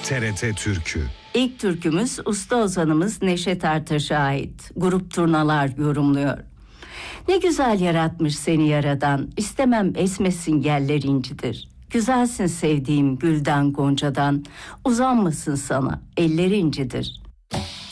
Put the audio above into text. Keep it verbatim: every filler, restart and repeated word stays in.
T R T Türkü. İlk türkümüz usta ozanımız Neşet Ertaş'a ait. Grup Turnalar yorumluyor. Ne güzel yaratmış seni yaradan, istemem esmesin yeller incidir. Güzelsin sevdiğim gülden goncadan, uzanmasın sana eller incidir.